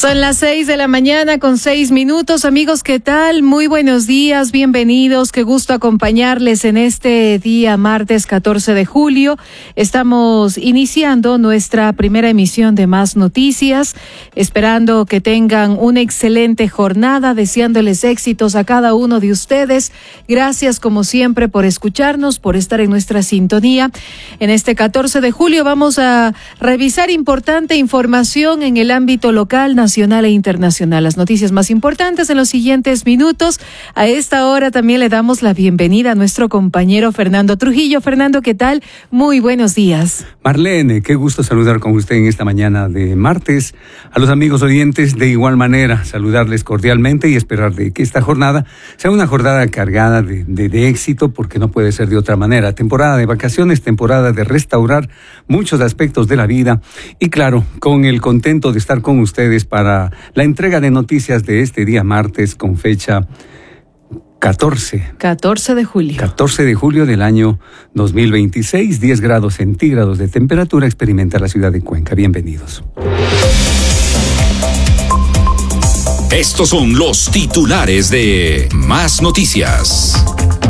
Son las 6:06 a.m. Amigos, ¿qué tal? Muy buenos días, bienvenidos. Qué gusto acompañarles en este día martes 14 de julio. Estamos iniciando nuestra primera emisión de Más Noticias, esperando que tengan una excelente jornada, deseándoles éxitos a cada uno de ustedes. Gracias, como siempre, por escucharnos, por estar en nuestra sintonía. En este 14 de julio vamos a revisar importante información en el ámbito local, nacional e internacional. Las noticias más importantes en los siguientes minutos. A esta hora también le damos la bienvenida a nuestro compañero Fernando Trujillo. Fernando, ¿qué tal? Muy buenos días. Marlene, qué gusto saludar con usted en esta mañana de martes. A los amigos oyentes, de igual manera, saludarles cordialmente y esperar de que esta jornada sea una jornada cargada de éxito, porque no puede ser de otra manera. Temporada de vacaciones, temporada de restaurar muchos aspectos de la vida y, claro, con el contento de estar con ustedes para la entrega de noticias de este día martes con fecha 14 de julio. 14 de julio del año 2026, 10 grados centígrados de temperatura experimenta la ciudad de Cuenca. Bienvenidos. Estos son los titulares de Más Noticias.